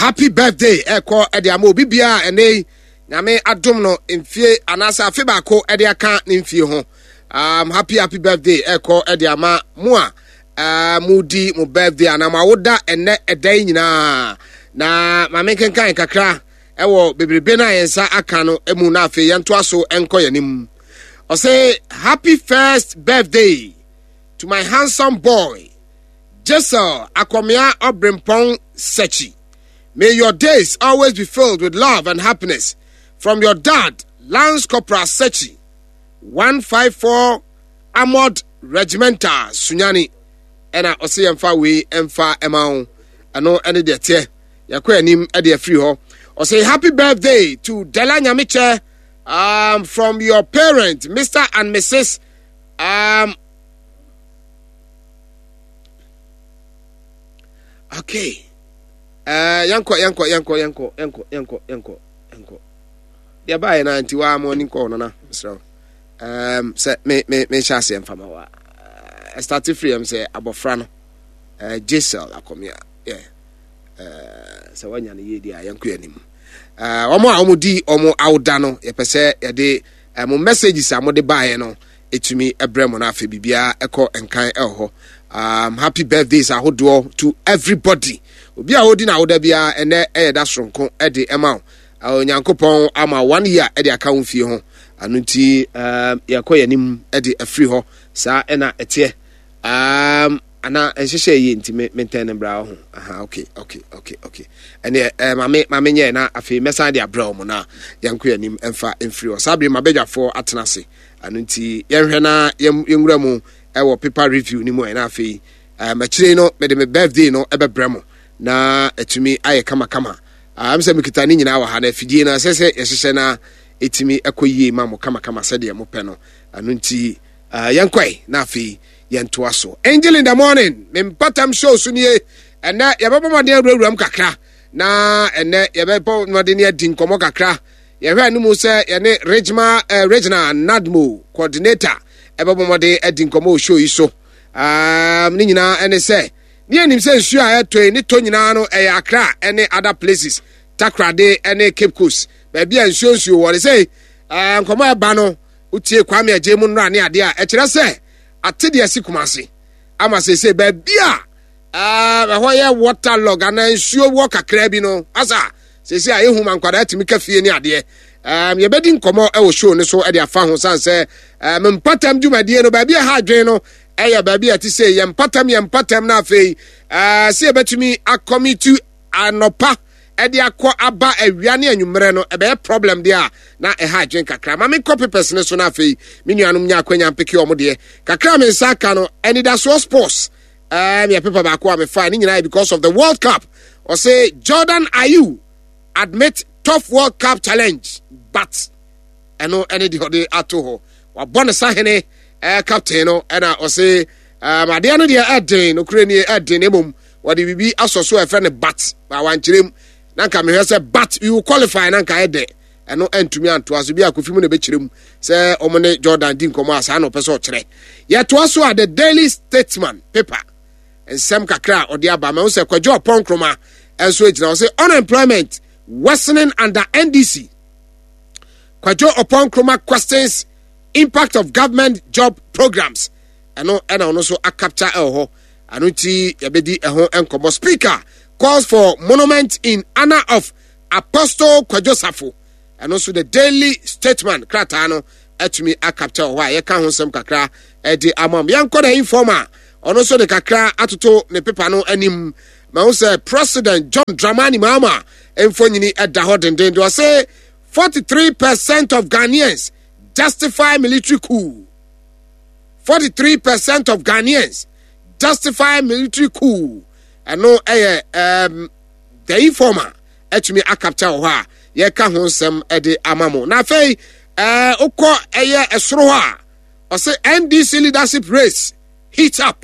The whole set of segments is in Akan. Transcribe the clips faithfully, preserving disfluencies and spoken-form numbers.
happy birthday eko ede ama obi bia ene nyame adom no mfie anasa afi baako ede aka ne mfie ho. Um happy happy birthday eko ede ama mu a uh, mudi mu birthday ana ma woda ene edan nyina na ma menkenkan kakra ewo bebrebe na yensa aka no emu na afi yento aso enko yanim. I say happy first birthday to my handsome boy Jessel Akomia Obrimpong Sechi. May your days always be filled with love and happiness from your dad Lance Corporal Sechi one five four Armored Regimental Sunyani. And I say emfa we emfa emao ano ene de tie yakwa anim e de free ho. I say happy birthday to Dela Nyamiche um from your parent Mister and Missus um okay uh yanko yanko yanko yanko yanko yanko yanko yanko dia bae na anti wa morning call no na so um say me me me chase emfama wa I started free am say abofra no uh Jessel Akomia yeah uh so wanya na ye dia yanko anim uh omo a omo di omo awda no ye pese ye de mo messages a mo de bae no etumi ebrem na afa bibia eko enkan eho. Um, happy birthdays ahodo to everybody. Obi a odi na woda bia ene e da sonko e de ema o nyankopon ama one year e de aka wo fie ho anu nti um yakoya nim e de afri ho sa ena etie um ana ehhehye ye nti menten bra ho aha okay okay okay okay ene mame mame nye na afi mesa de abra mo na yankoya nim emfa emfri ho sabre mabedwafo atenase anu nti yenhwe na yenwura mu ewo paper review ni mo na afi um akire no me de me birthday no ebebremo na etumi aye kama kama am se mikita ni nyina wa ha na afidie na sese yehye na etumi ekoyie ma mo kama kama se de mo pe no anu nti yankwai na afi yento aso angel in the morning me mpatam show so nie ena yebebo mo de awuram kakra na ene yebebo mo de ne adi nkomo kakra yehwe anu mu se ye ne Regma uh, Regional Nadmo coordinator ebebo mo de adi nkomo show yi so um ni nyina ene se ni anim se nsu a eto ni to nyina no e Accra ene other places Takrade ene Cape Coast ba bia nsu nsu wo say uh, nkomo e ba no utie Kwame Ajemu no ane ade a e kire se atede asikumase ama se se ba bia ah ho ye waterlog ana nsuo wo kakra bi no asa se se ayehu mankwada atimi kafie ni ade um ye bedi nkomo e wo show ne so e de afa ho san se um mpatam dwumadie no ba bia ha adwen no eya ba bia ti se ye mpatam ye mpatam na afei ah se betumi akomitu anopa e de akọ aba awia ne anwumre no e be problem dia na e ha adwen kakra ma me copy person so na afei me nuanum nya akwanya mpeke omo de kakra me saka no eni da so sports um ya paper ba ko me fine ni nyina because of the World Cup or say Jordan Ayew admit tough World Cup challenge but eno ene di hode ato ho wa bone sahene eh captain no ena o say um ade no de eden no kure ni eden emom wadi bibi asoso e fe ne but ba wan kirem nanka me hwese but you qualify nanka ede eno entumi anto aso bi akofimu ne be kirem say omo ne Jordan di nkomo asa na opese o kire ye to aso at the Daily Statesman paper and some kakra odi aba me say Kwadwo Oponkroma enso ejina o say unemployment worsening under N D C. Kwadwo Oponkroma questions impact of government job programs. Ano ena ono so a capture eho. Anuti yabedi eho enkomo. Speaker calls for monument in honor of Apostle Kwadwo Safo. And also the Daily Statesman kratano etumi a capture wa ye kan ho sem kakra edi amam. Yanko the informer. Ono so the kakra atoto ne paper no anim. Ma wo say President John Dramani Mahama enfonyini eda ho denden do say forty-three percent of Ghanaians justify military coup. forty-three percent of Ghanaians justify military coup. And no eh um the informer etumi a capture ho a ye ka ho nsem ede amamo. Na fei eh ukọ eye esoro a o say N D C leadership race heat up.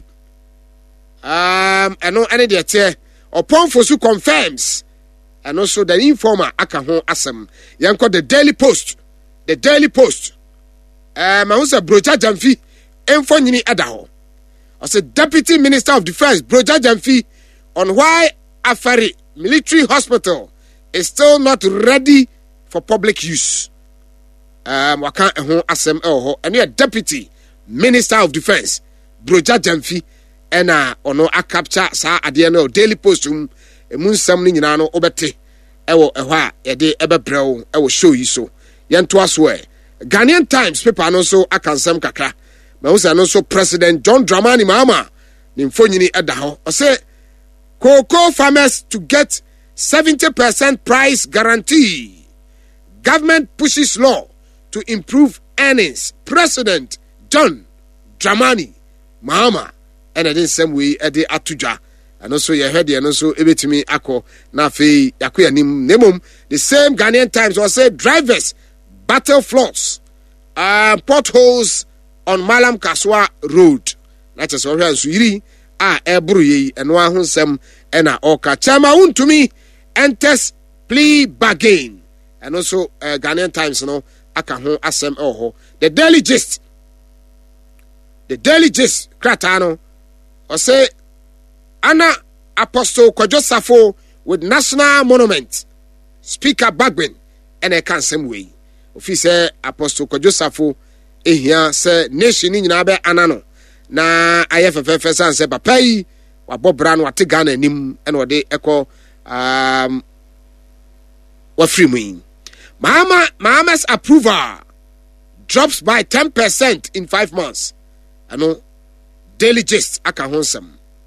Um, and no any de tie upon Fosu confirms, and also the informer aka ho asem. Yanko the Daily Post, the Daily Post. Um, I was a Broja Jamfi, enfo nyini adaho. I said Deputy Minister of Defense Broja Jamfi on why Afari military hospital is still not ready for public use. Um, waka eho asem eho. And a deputy minister of defense, Broja Jamfi, and uh, ono a capture sa adiano Daily Post um, a moon sam ninano obete. Ewo ewa ede ebe breo ewo show you so. Yan to aswe. Ghanaian Times paper no so akansem kakra. Ma wo say no so President John Dramani Mahama ni mfonyini eda ho. O say cocoa farmers to get seventy percent price guarantee. Government pushes law to improve earnings. President John Dramani Mahama and in some way ede atuja. And also you heard and also ebetimi akọ na fe yakoya nim nemum. The same Ghanaian Times will say drivers battle floods, uh, potholes on Malam Kaswa Road. That is what we are saying. Ah, ebruye and one who some and a oka. Chama un to me enters plea bargain. And also uh, Ghanaian Times, you know, akaho asem oho. The Daily Gist, the Daily Gist, Kratano, or say Anna Apostle Kwadwo with National Monument, Speaker Bagbin, and a can same way. Officer Apostle Kwadwo ehia se nation ni nyina be anano na ayefefefe san se papa yi wabobra no ate Ghana nim ene wode ekọ um wafiri mu Mahama Mahama's approval drops by ten percent in five months. Ano Daily Gist aka honsam.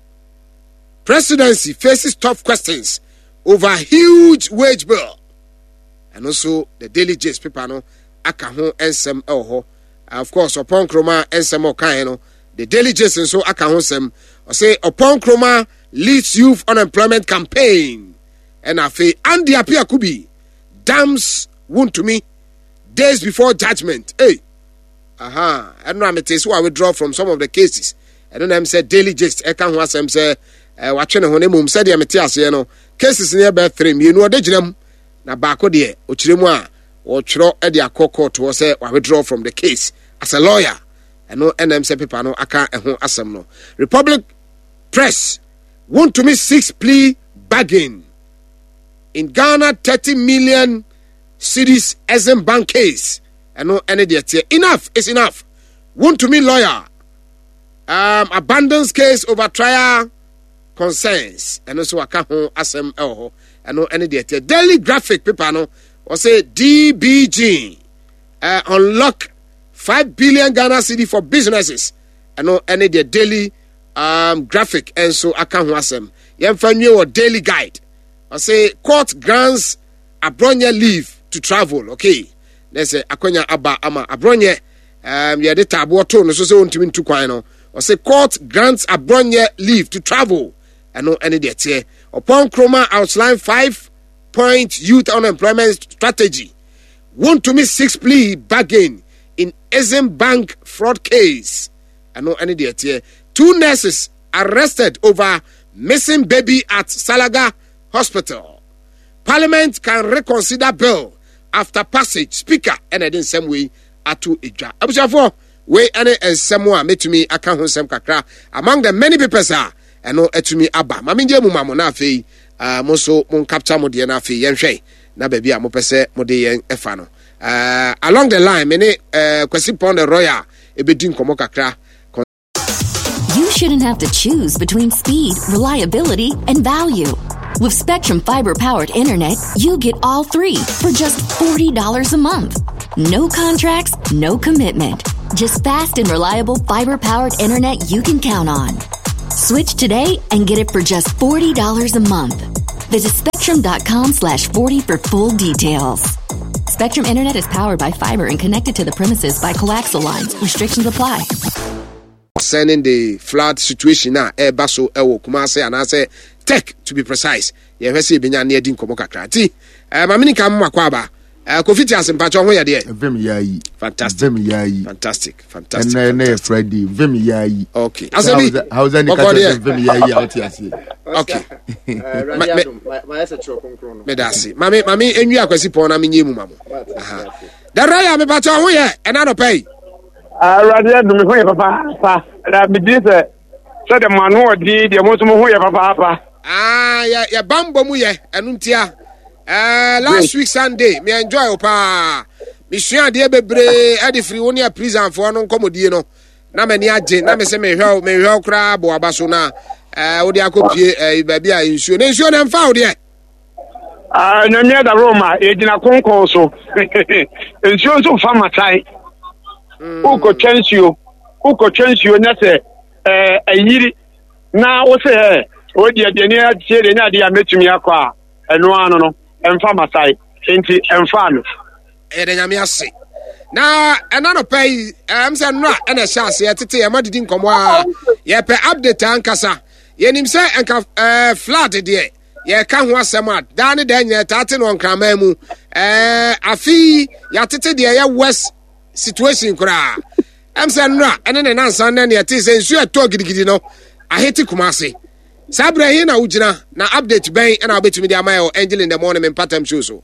Presidency faces tough questions over huge wage bill. And also the Daily Gist paper no aka ho ensem eho. Of course upon kroma ensem okan the Daily Gist and so aka ho sem or say upon kroma leads youth unemployment campaign. And afi Andy Apia Kubi dams wound to me days before judgment. Hey. Aha, I don't know I'm so I withdraw from some of the cases. I don't know I'm said Daily Gist eka ho asem say eh watching ho ne mum said am tia se no cases near be three me no odeginam na baako de ochiremu a o twiro e de akoko to say wa withdraw from the case as a lawyer. And no N M C paper no aka ehun asem no. Republic Press want to miss six plea bargain in Ghana thirty million cedis Exim Bank case. And no any de enough is enough. Want to me lawyer um abandons case over trial concerns. And also aka ho asem eho. And no any de Daily Graphic paper no or say D B G uh, unlock five billion Ghana cedi for businesses. And no any the Daily um Graphic and so aka ho asem. Yemfa nwe or Daily Guide. I say court grants Abronya leave to travel. Okay. Let's say akonya aba ama Abronya um ye de tabo to no so say ontimi ntu kwan no. I say court grants Abronya leave to travel. And no any the tie. Upon Kroma outline five point youth unemployment strategy. Want to miss six plea bargain in Exim Bank fraud case. I know any day here. Two nurses arrested over missing baby at Salaga Hospital. Parliament can reconsider bill after passage. Speaker and in some way atu ija. Abusafo we ane ensemwa metumi aka ho nsem kakra among the many papers are eno etumi aba. Mami nje mu mamo na afei uh, mo so mon capture mo de na afei yenhwe na ba bia mo pese mo de yen efa no. Uh, along the line many uh, kwesi pon the royal ebedi nkomo kakra. You shouldn't have to choose between speed, reliability, and value. With Spectrum Fiber-powered internet, you get all three for just forty dollars a month. No contracts, no commitment. Just fast and reliable fiber-powered internet you can count on. Switch today and get it for just forty dollars a month. Visit spectrum.com slash 40 for full details. Spectrum Internet is powered by fiber and connected to the premises by coaxial lines. Restrictions apply. Concerning the flood situation now, air basso, ewo kumase, and I say tech to be precise. You have seen Benya near Dinko Mokakrati. Um, I mean, come Makwaba. Uh, Kofiti and Patron, where dear. Vim Yai. Fantastic. Vim Yai. Fantastic. Fantastic. And then Freddy. Vim Yai. Okay. How's that? How's that? Vim Yai out here. Okay. Medasi. Mami, Mami, and you are quasi pona mini mumamo. The Raya me Patron, here, and I don't pay. Ah, rather than me, papa, papa. That be this. So the man who did the most of who papa. Ah, ya ya bambo mu ye enu ntia. Eh last week Sunday me enjoy opa. Me sua de bebre e de free woni a prison for no nkomodie no. Na me ni age na me se me hwe me hwe kra bo abaso na eh wo de akopie eh ba bia nsuo. Na nsuo na mfa wo de. Ah, no me da Roma e gina konko so. Nsuo so fa matai. Uko chensio. Uko chensio na se eh ayiri na wo se eh o di ade ni atie de na de ya metumi akwa eno ano no emfa masai enti emfa no e de nyame ase na ena no pay em se no a na sha ase tete e madidi nkomo a ye pe update ankasa ye nim se enka eh flood de ye ka ho asem a da ne da nya tate no nkrama mu eh afi ya tete de ye west situation kura em se no a ene ne nansan na ne te se nsu ato gidigidi no aheti kumase Sabra here na ujina na update ben and I'll bet me the amayo angel in the morning in pattern show so.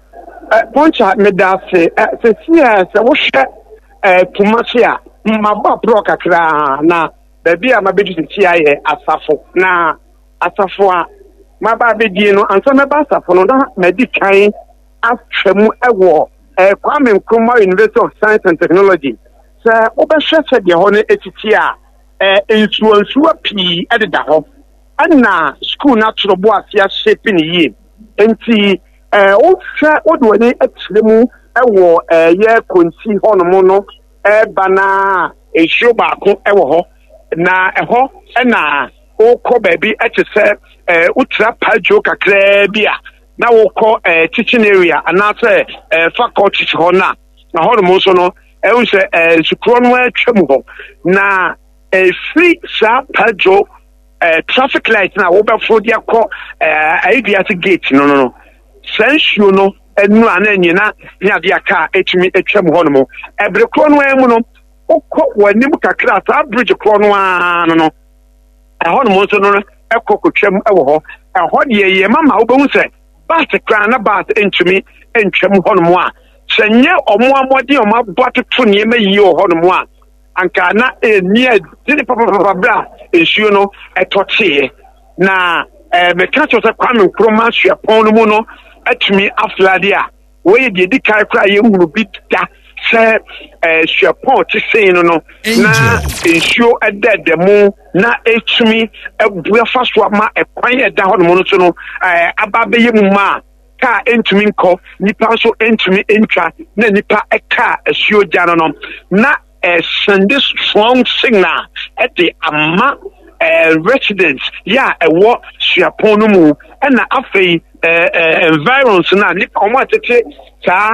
Uh, Poncha me da se se sia se wo hwe eh tumasia maba pro kakra na baby a mabedu se ye asafo na asafo a maba bedi no anso me ba asafo no na medi kan atwemu ewo eh Kwame Nkrumah University of Science and Technology se obehwe se de ho ne etiti a eh influence wa pi ededa ho na school na trobo afia shaping yi enti eh o hwe odo ni atremu ewo eh ye konti hono no eh bana ehiro baako ewo ho na eho na o ko baby etese eh utra pajo kakra bia na wo ko eh teaching area ana say eh faculty ho na na hono mo so no eh wo se eh sukuro no atwam ho na eh free sa pajo Uh, traffic light na wo be fo dia ko eh Aviati gate no no no sensuo no enu ana nyina nya dia ka etumi etwam ho no mo ebre kro no emu no okọ wanim kakra ta bridge kro no a no no e ho no mo so no ekokotwam ewo ho e ho de ye mama wo be hu se bat kra na bat entumi entwam ho no mo a senye omo amode omo abatoto ne ma yi ho no mo a anka na enia dini papa bra ensuo no etoche na eh meka cho se Kwame Nkrumah suapon no mu no atumi aflade a we ye di kai kra ye hunu bi da se eh suapon ti sei no no na ensuo edede mu na etumi ebua faso ma ekwan eda ho no mu no so no eh ababe ye mu ma ka entumi nko nipa so entumi entwa na nipa eka asuo gya no no na Uh, send this strong signal at the ama uh, residents yeah a what Siaponumu and the afe uh, environs na nipa omo tete sa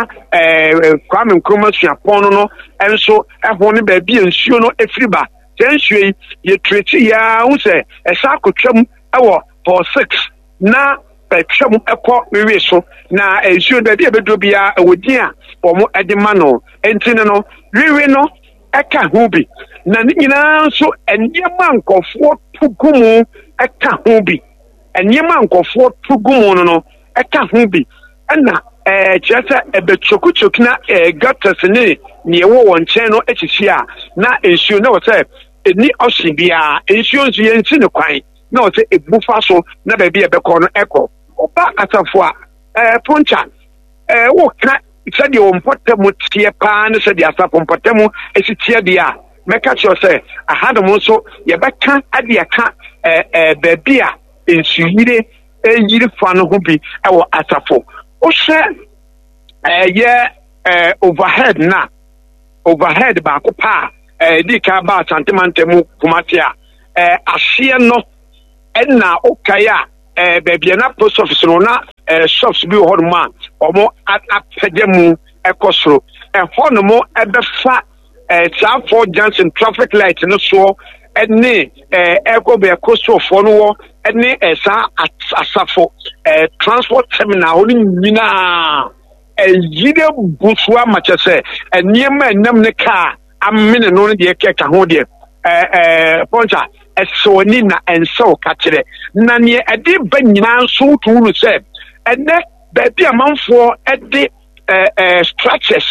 Kwame Nkrumah Siapono no and so ehwo ne ba bi ensuo no efriba tensuo ye treti ya hu se esa akotwam ewo for six na petwam ekọ wewe so na ensuo ba bi ebedo bia ewodin a omo edema no entine no wewe no eka hubi na nyina nso enyema nkofo tugumu eka hubi enyema nkofo tugumu no no eka hubi na eh chesa ebetsokuchok na eh gutters ni ne wo wonchen no echichi a na ensuo na wo se eni osibia ensuo nso yensi ne kwan na wo se ebufa so na ba bi ebekọ no ekọ oba asafo a eh poncha eh wo ka sɛdeɛ wo mpɔtɛmu teɛ paa ne sɛdeɛ asafo mpɔtɛmu esi teɛ deɛ a mɛka kyerɛ sɛ ahadom nso yɛbɛka ade aka baabi a nsuyire yiri fa no ho bi ɛwɔ asafo wohwɛ ɛyɛ overhead na overhead baako paa di ka ba asantemantamu kumate a ahyeɛ no ɛna wokae a baabi na post office no na shops bi ho no ma omo apedemu ekosoro e ho no mo ebefa Trafford Johnson traffic light no so ene eko be coastal for no wo ene esa asafo transport terminal oni nyina e yide busua machese eniema enam ne car amene no de keka ho de eh poncha esoni na enso ka kire na ne ede ba nyina nso tunu se ene baby amanfo ede eh eh structures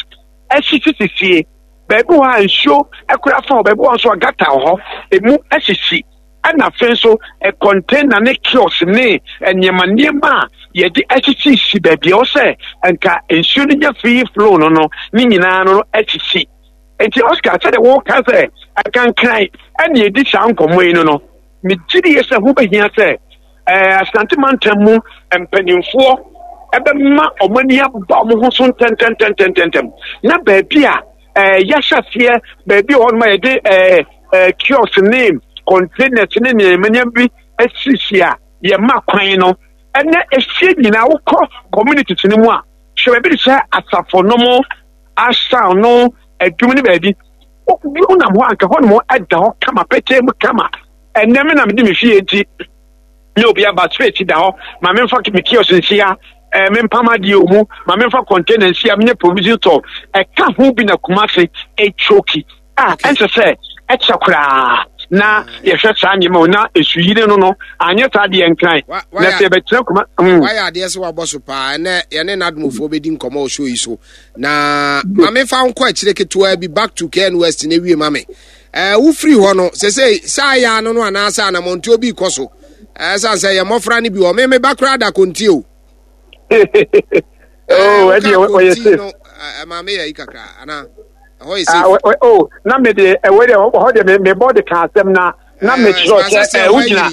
esisisie baby wa nsho ekura fa baby wa so agata ho emu esisi and a fence so a container ne kiosk ne and Yamaniama, ye the H C C baby, or say, and ca ensuring your free flow, no, no, Ninano H C. And the Oscar said, walk as a I can cry, and ye did sound come way, no, no. Mididius and Hooper here say, uh, Santimantamu and Peninfo. Ebema omania ba mo ho so ten ten ten ten ten ten na baby a eh yasha fie baby on my dey eh eh kiosk name container ne ne manya bi asisia ye ma kwan no ene efie nyina wo community tini mu a hwe baby say asafo no mo asa no adwum ne baby o bi una mo anka ho no mo ada ho kama pete mu kama ene me na me di me fie enti no bia ba straight da ho ma me fa me kiosk nsia eh me mpama di omu ma me fa container nsia me provision to e ka ho bi na kumase e choki ah ense say e chakura na ye hwe sa nyema na esuyire no no anye ta de enkran na se be tira kuma why ade se wa boso pa na ye ne nadmofo be di nkomo o show yi so na ma me fa nko akire ketua bi back to Ken West na wie ma me eh wo free ho no se se sa ya no no ana sa na monti obi koso eh san se ye mofra ni bi o me me bakra da konti o oh edi o ye se ma me ya ikaka ana oh oh na me de e we de ho de me body kan asem na na me tro se e ugina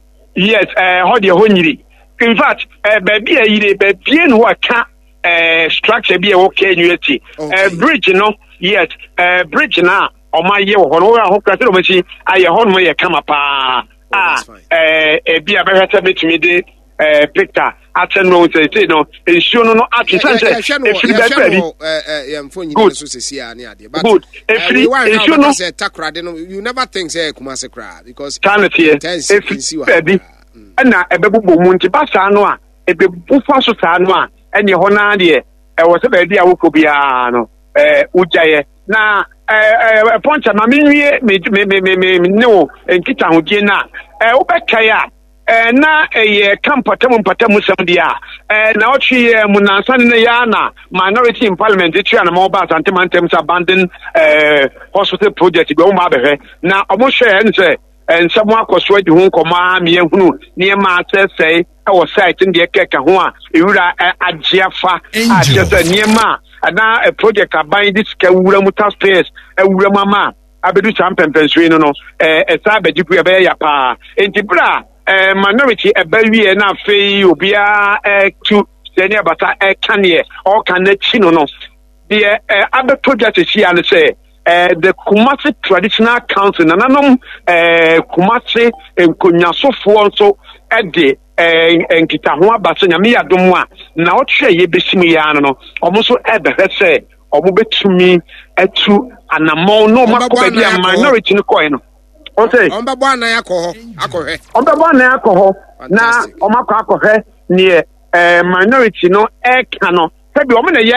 yes eh ho de ho nyiri in fact eh baby e yire baby no aka eh structure bi e wo kenyueti eh bridge no yes eh bridge na o ma ye wo no ho kra se o ma chi aye ho no ye kama pa ah eh e bi abehwete betumi de eh picture aten no say say no ensure no no ati sense if you be ready eh eh em phone you so say see ani ade but good if you ensure no say takrade no you never think say Kumasi cry because can here if you ready na ebebubo mu nti ba sa no a ebebu fa so sa no a ene ho na de e wo se ba di awoko bia no eh ujaye na eh eh poncha ma menwie me me me me no enkita hodie na eh wo bekaya eh na eh kampatam mpatam sam dia eh na otwi munansan ne ya na minority in parliament e twa na mo ba santimantem abandon eh hospital project be o ma behwe na omo hwe nse ensamo akoso adi ho nkoma me ehunu ne ma asese e wo site ndi ekeka ho a ewura agiafa a just ne ma na a project aban this ka wura mu taxpayers e wura mama abedu champempenswe no no eh esa bejiku e be ya pa enti bra eh minority e ba wie na afei obia eh tu seni abata e kanie o kan na chi no no the eh abe project shi an say eh the Kumasi Traditional Council na nanom eh Kumasi enkonyasofo nso e de eh enkita ho abase nyame yadom a na o twa ye besimi ya no no omo so e be hwese omo betumi atu anamon no makobe dia minority no koy no o say on babo anan akoho akohwe on babo anan akoho na o makọ akohwe ne eh minority no e ka no sabi omo na ye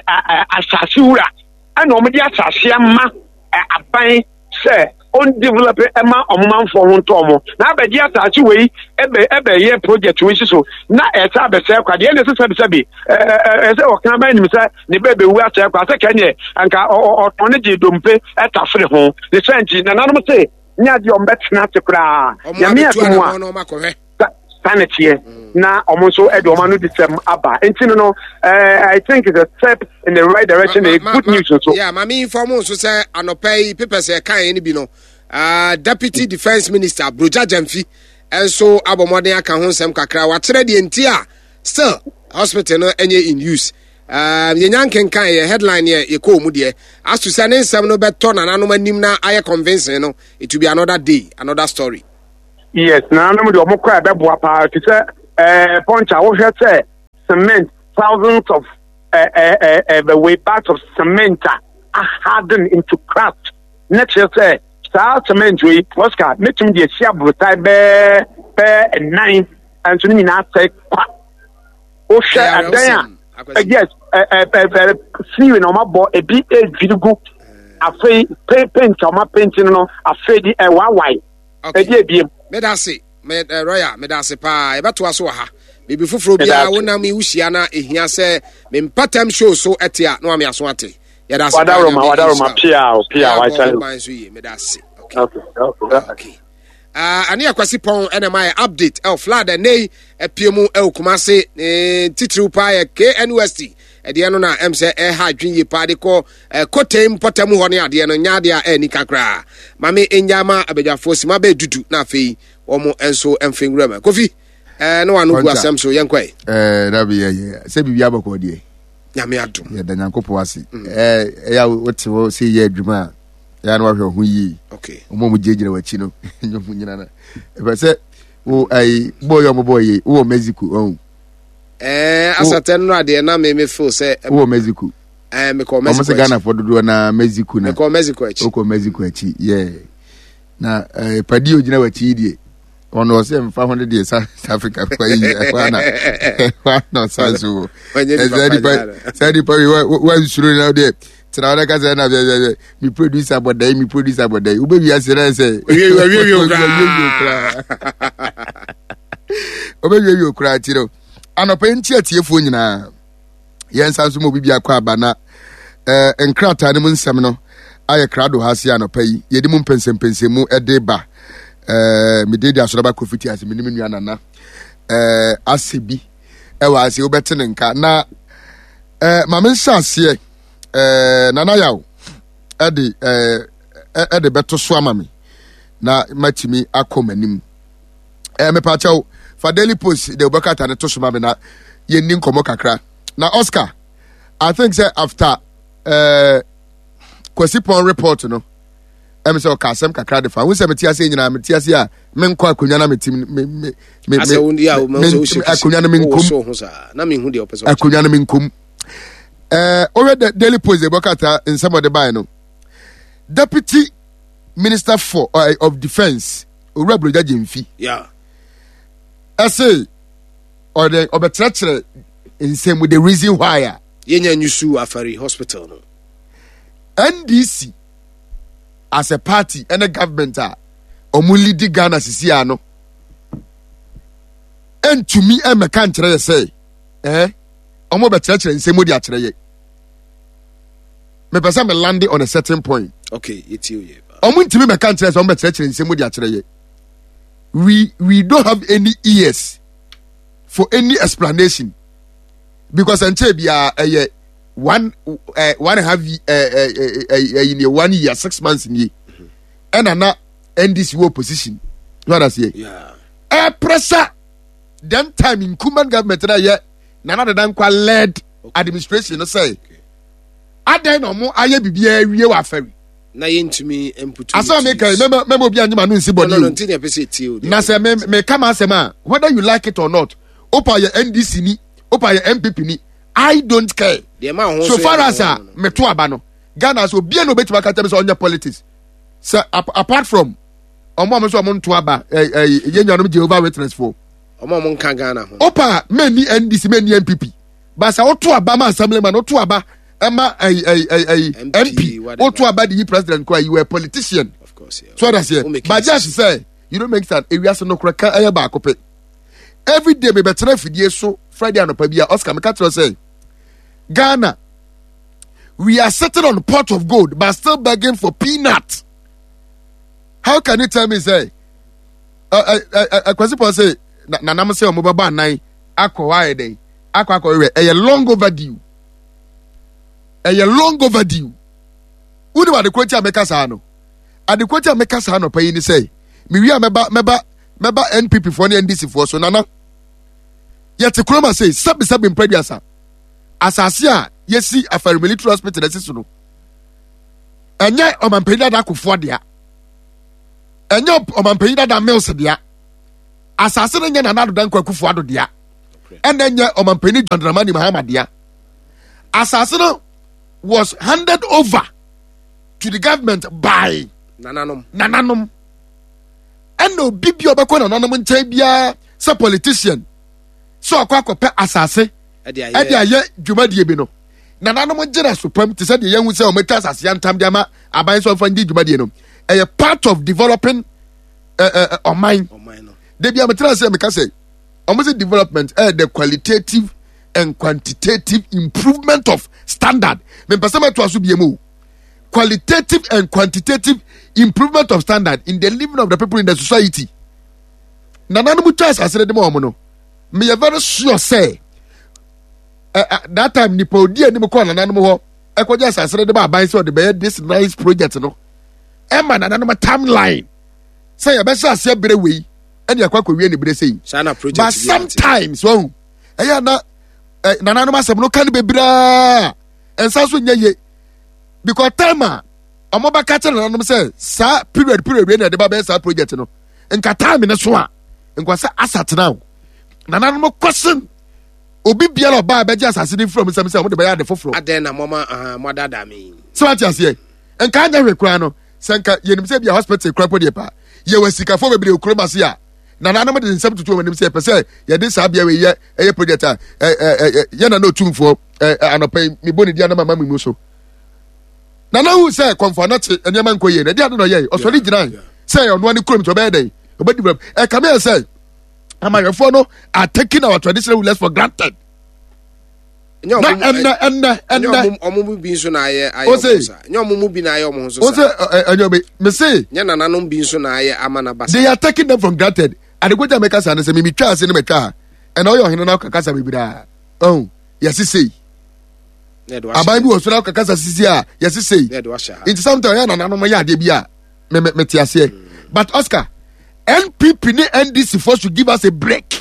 asase wura ana omo di asase ama aban se on develop ema omanfo ho ntomo na abedi asase we ebe ebe ye project we so na eta be se kwa de ne se sabi sabi eh se o kan ba ni se ne be be wu asase kwa se kanye anka o ton ne di dompe eta fere ho the senti na nanom se nya di ombetna te kra ya me ato a no makohwe sanity na omo so e do ma no disem aba enti no I think it's a step in the right direction. Ma, ma, good ma, news so yeah ma me inform so say anopai people say kan ni bi no uh Deputy Defense Minister Broja Jamfi enso abomode aka ho nsem kakra wa kire de enti a still hospital no enye in use uh yenyan kenkan ye headline ye ye ko mu de asu say ne nsem no beto na nanom anim na aye convincing no it will be another day another story. Yes, na nanom de omo kwa bebo apa ti say eh poncha wo hwe say cement thousands of uh, uh, uh, uh, the way parts of cement are hardened into crust. Next year say cement we Oscar metum de sia brutai be be nine and so ni na say kwa o share adan yes eh eh see we no ma bo e bi e virugu afei paint o ma paint no afei di e wa wai e di e bi me da se me royal me da se pa e beto aso ha bibi fufuro bia wona mi wuhia na ehia se me mpatam show so etia no ame aso ate ya da se wadaroma wadaroma pia pia wa chale me da se okay okay okay Ah, ani akwasi pon ene my update el flood nei epiemu el kumase titiri pa ye K N U S T ede no na em se e ha dwinye pa de ko kotem potamu ho ne ade no nya de a eni kakra mame enyama abedwafo sima be dudu na afei omo enso emfengrama kofi eh no anu gu asem so yenkwae eh na be ye se bibia bako de nyame adom ye da nyankopo ase eh ya wote wo se ye adwuma ya no ahwe ho yi okay omo mo jejire wachi no nyomu nyina na e se wo ai boy omo boy wo Mexico oh eh asaten no ade na me me feel say wo Mexico eh me ko Mexico omo se Ghana for do na Mexico na me ko Mexico achi o ko Mexico achi yeah na eh padi ogina wachi die ono se five hundred years South Africa kwa yi na kwa na sazo ezedi pa ezedi pa wa nsuro na de tira na ka se na mi producer bodai mi producer bodai ube wi asere se wi wi wi okra ube wi wi okra tiro anopa nti atiefo nyina yensa nso mo bibia kwa aba na eh enkrata ne mu nsem no aye krado ha se anopa yi yedi mu mpensempensemu ede ba eh me dedi asoraba kofiti ase me nua nana eh asebi e wa ase obete ne nka na eh mame nsa ase eh nana yawo ede eh ede beto so amame na matimi akomanim eh me pa chawo for Daily Post de obakata ne to so mame na yenni nkomo kakra na Oscar I think say after eh Kwasipon report no em say o kasem kakra de fa wo se meti ase nyina meti ase a menkọ akonya na meti me me me ase wundi a wo me so akonya na menkom so ho sa na me hu de opeso akonya na menkom eh o the Daily Post e bokata in some of the buy no Deputy Minister for uh, of Defense Owura Jemfi yeah ase or the obetrachere in same with the reason why yenya nyusu afari hospital no N D C as a party and a government are omulidi Ghana sisi ano and to me em kan kire say eh omo be kire kire nsemo di akire ye me pesa me land on a certain point okay it's you ye omo ntimi me kan kire say omo be kire kire nsemo di akire ye we we don't have any ears for any explanation because until bia eh one uh, one and a half uh, uh, uh, uh, in one year six months in year and mm-hmm. na N D C opposition what I say yeah eh pressure them time in Kuman government na ye na na dan kwa led okay. Administration no say okay. Aden no mo aye bibia wie wa fari na yentumi emputu asa me kai me me obi anyima no nsi body no no ntini apese tie na say me me come asema whether you like it or not opa ye N D C ni opa ye M P P ni I don't care. So far as uh, me to abano Ghana so bien no betima kata me so onya politics. So ap- apart from omo mo so omo to aba eh eh yenyanom Jehovah Witness for. Omo mo nka Ghana ho. Opa me ni N D C me ni M P P. But sa o to aba ma assemblyman o to aba ema eh eh eh M P o to aba the president kwa you were a politician. Of course yeah. So that's it. But just say you don't make that area so no kraka aya ba akope. Every day me betre fidie so Friday anopa bia Oscar me katro say Ghana, we are sitting on the pot of gold, but still begging for peanuts. How can you tell me, say, uh, uh, uh, uh, say, na na say, omobaba nine, akwa waede, akwa akwa we, a long overdue, a long overdue. Udi wa de kweti ameka sano, adi kweti ameka sano pa yini say, mi wi meba meba meba N P P for ni N D C for so nana. Yet Kuroma say, sabi sabi imprediasa. Asase a yesi afari military hospital esisu no enye omanpeyida da akofo dia enye omanpeyida da mills dia asase no nye na nado dan kwakufo ado dia ene nye omanpeyini John Dramani Mahama dia asase no was handed over to the government by nananom nananom eno bibi obekọ na nananom nche bia se politician so akwa akọpe asase edi aye dwumadie bi no na nanom gere supam te se de yehu se o meta asase antam de ama aban so fa ndi dwumadie no a part of developing uh, uh, uh, mine no de bia metra se me ka say almost development eh the qualitative and quantitative improvement of standard me pese me to aso bia mu qualitative and quantitative improvement of standard in the living of the people in the society. Nana no muchas asere de mo no. Me very sure say uh, uh, that time nipo di ani mo ko nana no ho e ko just asere de ba ban say o de be this nice project no. E ma nana no timeline. Say e be say ase bere we e na akwa ko wie ne bere say. Sana project. But sometimes so e ya na nana no masem no kan be bra. Ensa so nya ye because time a omo ba ka tell nana no say sa period period we na de ba be sa project no. Nka time ne so a nka say asat now. Nana no question obi bia lo ba be just aside from some say mo de be ya de foforo aden na mama ah mother da me so what you say enka anya hwekura no senka yenim say bia hospital kura po de pa ye wasika fo bebre okuro ma se a nana no de nsem tutu manim say pese ye de sa bia we ye eye project a ye na no tumfo anopai mi boni dia na mama mi so nana hu say comfort enema nko ye na dia do no ye osori giran say ono ani kuro mi to be dey obedi develop e come here say Amayefo no are taking our traditional rulers for granted. No, and and and and omo bi nso na aye ayo musa. Nyo omo bi na ayo omo nso. Ose anyo be me say. Nya nananom bi nso na aye amana basa. They are taking them for granted. And the go make us say me me twa ase no me twa. And all your hino na kakasa bibira. Oh, yes say. Abai bi osura kakasa sisi a, yes say. It's sometimes ya nananom ya de bia me me te ase. But Oscar N P P and N D C forced to give us a break.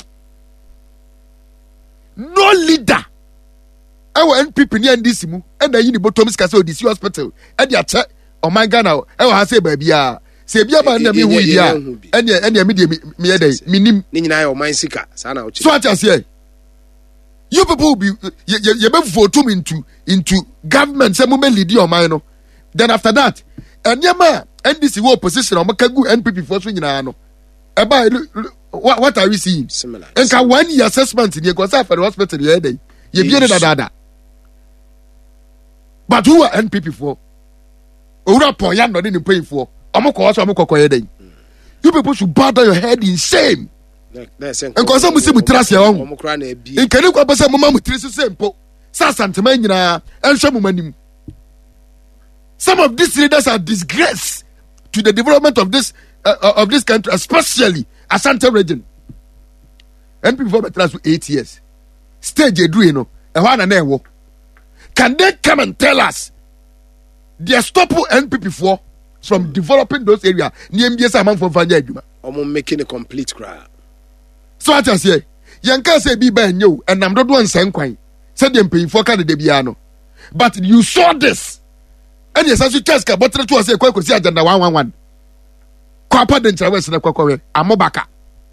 No leader. Our N P P and N D C mu and the uni bottom is castle D C hospital. And ya check oh my God now. I will say baby ya. Say bia man na me hu dia. And ya and ya me me me dey minim. Ni nyina ya o man sika. Sana o chi. So what I say? You people will be you you be vote into into government say mo me lead your mind no. Then after that, and yama N D C wo opposition o makagu N P P for so nyina no. Eba, what, what are we seeing? Similar. And can one year assessment in your concern for the hospital the day? You be the dada. But who are N P P for? Ura po yan no didn't pay for. Amoko also amoko koye day. You people should bow down your head in shame. And concern we see we trust your own. In can you go person mama we trust same po. Sa sentiment nyina enhwe mumanim. Some of these leaders are disgrace to the development of this Uh, of this country, especially Asante region. N P P for better eight years. Stage you do you know, and one and then can they come and tell us they stop N P P for from developing those areas? Near M B S among for Vanya, or making a complete crowd. So I just say, Yanka say be by you, and I'm not one same coin. Said them paying for Canada Biano. But you saw this, and yes, as you just got but to say, Quack was agenda one one one. Kwapa den traverse na kwakwawe amobaka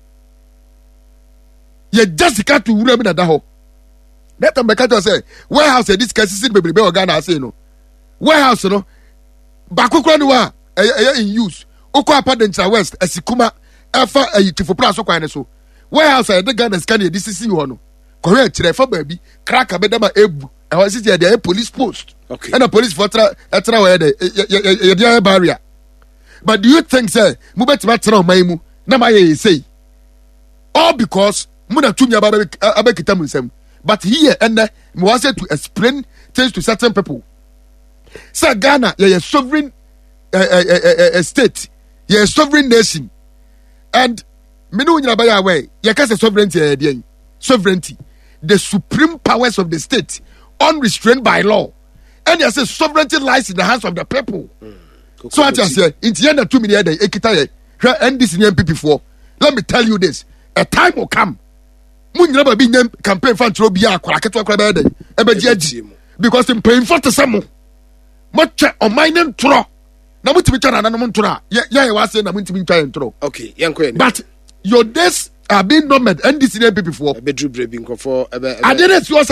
ye Jessica to wura mi na da ho that time beka to say warehouse e this case sin bebrebe Ghana say no warehouse no bakokoro ni wa e in use okwapa den traverse asikuma efa ayitifo pra so kwan ne so warehouse e de Ghana scan e this sisi ho no kore kire fa baabi crack abedama ebu e ho sisi e dey police post okay and the police for tra tra we dey e dey barrier. But do you think, sir, Mubet Matra Maimu, Namaye say, all because Muna Tunya Abekitamusem, but here and there, was to explain things to certain people. Sir Ghana, you're a sovereign uh, uh, uh, uh, state, you're a sovereign nation, and Minu Nabaya way, you can't say sovereignty, sovereignty, the supreme powers of the state, unrestrained by law, and you say sovereignty lies in the hands of the people. Mm. So I just say, in the end of two million day, Ekitaye, and this N P P for. Let me tell you this: a time will come. Mun never be named campaign fan to be a quacketwa crabbe, because in paying for the sum. Much on my name, Tro. Now, what to be trying to Montra? Yeah, I was saying I'm going to be trying to. Okay, young queen. But your days are being numbered, and this N P P for. I bet you breaking for. I didn't